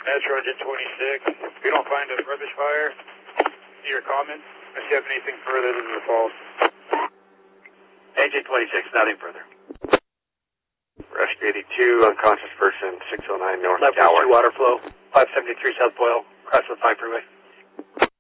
Metro Engine 26. If you don't find a rubbish fire, your comments, if you have anything further than the false. Engine 26, nothing further. Rescue 82, unconscious person, 609 North Level Tower. 2 water flow, 573 South Boyle, cross the 5 freeway.